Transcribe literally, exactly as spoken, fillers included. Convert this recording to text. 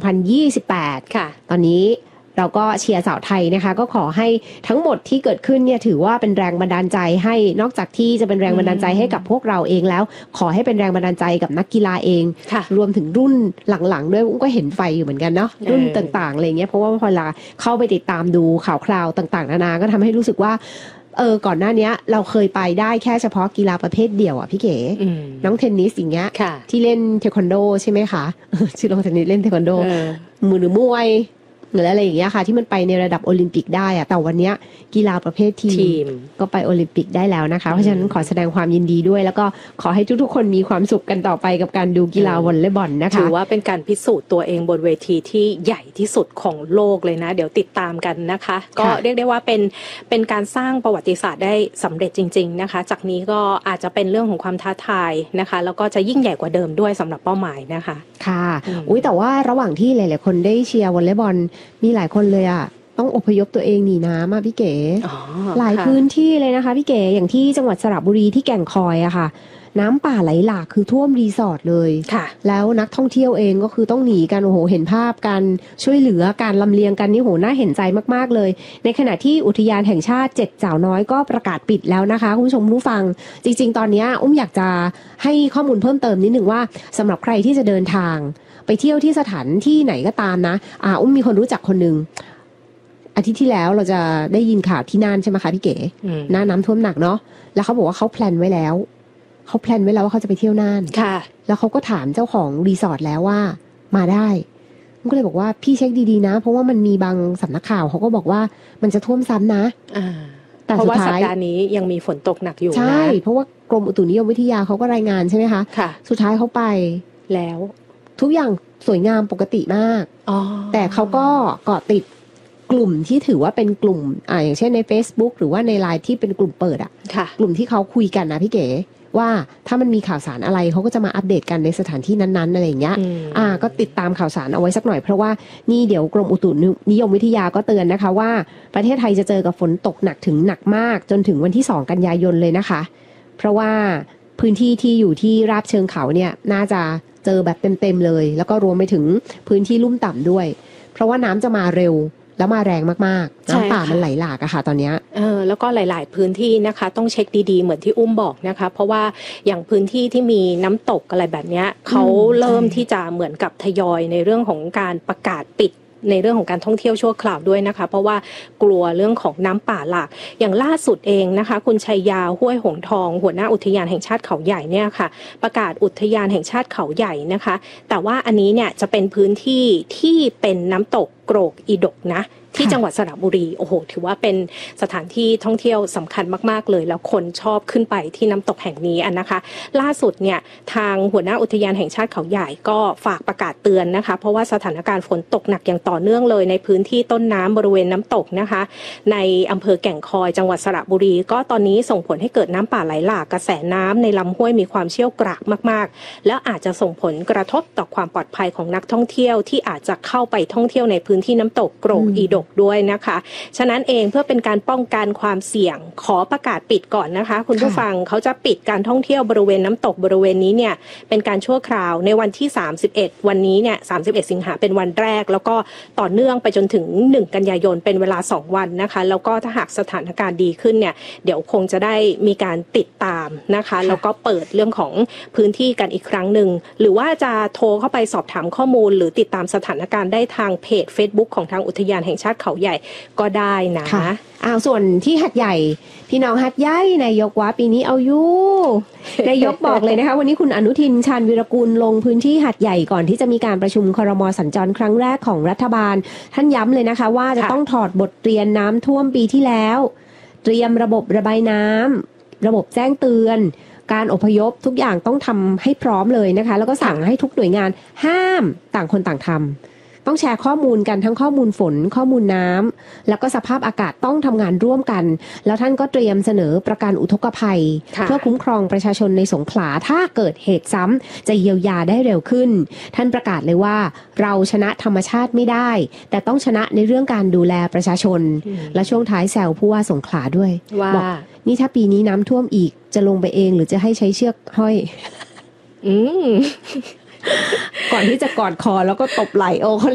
พันยี่สิบแปดค่ะตอนนี้เราก็เชียร์สาวไทยนะคะก็ขอให้ทั้งหมดที่เกิดขึ้นเนี่ยถือว่าเป็นแรงบันดาลใจให้นอกจากที่จะเป็นแรงบันดาลใจให้กับพวกเราเองแล้วขอให้เป็นแรงบันดาลใจกับนักกีฬาเองรวมถึงรุ่นหลังๆด้วยก็เห็นไฟอยู่เหมือนกันเนาะรุ่นต่างๆอะไรเงี้ยเพราะว่าพอเราเข้าไปติดตามดูข่าวคราวต่างๆนานาก็ทำให้รู้สึกว่าเออก่อนหน้านี้เราเคยไปได้แค่เฉพาะกีฬาประเภทเดี่ยวอ่ะพี่เก๋น้องเทนนิสอย่างเงี้ยที่เล่นเทควันโดใช่ไหมคะชื่อน้องเทนนิสเล่นเทควันโดมือหรือมวยหรืออะไรอย่างเงี้ยค่ะที่มันไปในระดับโอลิมปิกได้อะแต่วันเนี้ยกีฬาประเภททีมก็ไปโอลิมปิกได้แล้วนะคะเพราะฉะนั้นขอแสดงความยินดีด้วยแล้วก็ขอให้ทุกๆคนมีความสุขกันต่อไปกับการดูกีฬาวอลเลย์บอลนะคะถือว่าเป็นการพิสูจน์ตัวเองบนเวทีที่ใหญ่ที่สุดของโลกเลยนะเดี๋ยวติดตามกันนะคะก็เรียกได้ว่าเป็นเป็นการสร้างประวัติศาสตร์ได้สำเร็จจริงๆนะคะจากนี้ก็อาจจะเป็นเรื่องของความท้าทายนะคะแล้วก็จะยิ่งใหญ่กว่าเดิมด้วยสำหรับเป้าหมายนะคะค่ะอุ้ยแต่ว่าระหว่างที่หลายๆคนได้เชียร์วอลเลย์บอลมีหลายคนเลยอ่ะต้องอพยพตัวเองหนีน้ำอ่ะพี่เก๋หลายพื้นที่เลยนะคะพี่เก๋อย่างที่จังหวัดสระบุรีที่แก่งคอยอะค่ะน้ำป่าไหลหลากคือท่วมรีสอร์ทเลยแล้วนักท่องเที่ยวเองก็คือต้องหนีกันโอ้โหเห็นภาพการช่วยเหลือการลำเลียงกันนี่โหน่าเห็นใจมากๆเลยในขณะที่อุทยานแห่งชาติเจ็ดจ่าวน้อยก็ประกาศปิดแล้วนะคะคุณผู้ชมผู้ฟังจริงๆตอนนี้อุ้มอยากจะให้ข้อมูลเพิ่มเติมนิดนึงว่าสำหรับใครที่จะเดินทางไปเที่ยวที่สถานที่ไหนก็ตามนะอ่าอุ้มมีคนรู้จักคนนึงอาทิตย์ที่แล้วเราจะได้ยินข่าวที่น่านใช่ไหมคะพี่เก๋น่านน้ำท่วมหนักเนาะแล้วเขาบอกว่าเขาแพลนไว้แล้วเขาแพลนไว้แล้วว่าเขาจะไปเที่ยวน่านค่ะแล้วเขาก็ถามเจ้าของรีสอร์ทแล้วว่ามาได้มันก็เลยบอกว่าพี่เช็คดีๆนะเพราะว่ามันมีบางสำนักข่าวเขาก็บอกว่ามันจะท่วมซ้ำนะแต่เพราะว่าสัปดาห์นี้ยังมีฝนตกหนักอยู่นะใช่เพราะว่ากรมอุตุนิยมวิทยาเขาก็รายงานใช่ไหมคะค่ะสุดท้ายเขาไปแล้วทุกอย่างสวยงามปกติมากแต่เขาก็เกาะติดกลุ่มที่ถือว่าเป็นกลุ่มอ่าอย่างเช่นใน Facebook หรือว่าใน ไลน์ ที่เป็นกลุ่มเปิดอ่ะกลุ่มที่เขาคุยกันนะพี่เก๋ว่าถ้ามันมีข่าวสารอะไรเขาก็จะมาอัปเดตกันในสถานที่นั้นๆอะไรอย่างเงี้ยอ่าก็ติดตามข่าวสารเอาไว้สักหน่อยเพราะว่านี่เดี๋ยวกรมอุตุนิยมวิทยาก็เตือนนะคะว่าประเทศไทยจะเจอกับฝนตกหนักถึงหนักมากจนถึงวันที่สองกันยายนเลยนะคะเพราะว่าพื้นที่ที่อยู่ที่ราบเชิงเขาเนี่ยน่าจะเจอแบบเต็มๆเลยแล้วก็รวมไปถึงพื้นที่ลุ่มต่ำด้วยเพราะว่าน้ำจะมาเร็วแล้วมาแรงมากๆน้ำป่ามันไหลหลากอะค่ะตอนนี้เออแล้วก็หลายๆพื้นที่นะคะต้องเช็คดีๆเหมือนที่อุ้มบอกนะคะเพราะว่าอย่างพื้นที่ที่มีน้ำตกอะไรแบบนี้เขาเริ่มที่จะเหมือนกับทยอยในเรื่องของการประกาศปิดในเรื่องของการท่องเที่ยวชั่วคราวด้วยนะคะเพราะว่ากลัวเรื่องของน้ำป่าหลากอย่างล่าสุดเองนะคะคุณชัยยาห้วยหงทองหัวหน้าอุทยานแห่งชาติเขาใหญ่เนี่ยค่ะประกาศอุทยานแห่งชาติเขาใหญ่นะคะแต่ว่าอันนี้เนี่ยจะเป็นพื้นที่ที่เป็นน้ำตกโกรกอีดกนะที่จังหวัดสระบุรีโอ้โหถือว่าเป็นสถานที่ท่องเที่ยวสำคัญมากๆเลยแล้วคนชอบขึ้นไปที่น้ำตกแห่งนี้อันนะคะล่าสุดเนี่ยทางหัวหน้าอุทยานแห่งชาติเขาใหญ่ก็ฝากประกาศเตือนนะคะเพราะว่าสถานการณ์ฝนตกหนักอย่างต่อเนื่องเลยในพื้นที่ต้นน้ำบริเวณน้ำตกนะคะในอำเภอแก่งคอยจังหวัดสระบุรีก็ตอนนี้ส่งผลให้เกิดน้ำป่าไหลหลากกระแสน้ำในลำห้วยมีความเชี่ยวกรากมากๆแล้วอาจจะส่งผลกระทบต่อความปลอดภัยของนักท่องเที่ยวที่อาจจะเข้าไปท่องเที่ยวในพื้นที่น้ำตกโกรกอีดกด้วยนะคะฉะนั้นเองเพื่อเป็นการป้องกันความเสี่ยงขอประกาศปิดก่อนนะคะคุณผู้ฟังเขาจะปิดการท่องเที่ยวบริเวณน้ำตกบริเวณนี้เนี่ยเป็นการชั่วคราวในวันที่สามสิบเอ็ดวันนี้เนี่ยสามสิบเอ็ดสิงหาเป็นวันแรกแล้วก็ต่อเนื่องไปจนถึงหนึ่งกันยายนเป็นเวลาสองวันนะคะแล้วก็ถ้าหากสถานการณ์ดีขึ้นเนี่ยเดี๋ยวคงจะได้มีการติดตามนะคะแล้วก็เปิดเรื่องของพื้นที่กันอีกครั้งหนึ่งหรือว่าจะโทรเข้าไปสอบถามข้อมูลหรือติดตามสถานการณ์ได้ทางเพจ Facebook ของทางอุทยานแห่งชาติเขาใหญ่ก็ได้นะอ้าวส่วนที่หัดใหญ่พี่น้องหัดใหญ่นายกว่าปีนี้เอาอยู่นายกบอกเลยนะคะวันนี้คุณอนุทินชาญวีรกูลลงพื้นที่หัดใหญ่ก่อนที่จะมีการประชุมครม.สัญจรครั้งแรกของรัฐบาลท่านย้ำเลยนะคะว่าจะต้องถอดบทเรียนน้ำท่วมปีที่แล้วเตรียมระบบระบายน้ำระบบแจ้งเตือนการอพยพทุกอย่างต้องทำให้พร้อมเลยนะคะแล้วก็สั่งให้ทุกหน่วยงานห้ามต่างคนต่างทำต้องแชร์ข้อมูลกันทั้งข้อมูลฝนข้อมูลน้ำแล้วก็สภาพอากาศต้องทำงานร่วมกันแล้วท่านก็เตรียมเสนอประกันอุทกภัยเพื่อคุ้มครองประชาชนในสงขลาถ้าเกิดเหตุซ้ำจะเยียวยาได้เร็วขึ้นท่านประกาศเลยว่าเราชนะธรรมชาติไม่ได้แต่ต้องชนะในเรื่องการดูแลประชาชนและช่วงท้ายแซวผู้ว่าสงขลาด้วยบอกนี่ถ้าปีนี้น้ำท่วมอีกจะลงไปเองหรือจะให้ใช้เชือกห้อยอืมก่อนที่จะกอดคอแล้วก็ตบไหล่โอ้เขา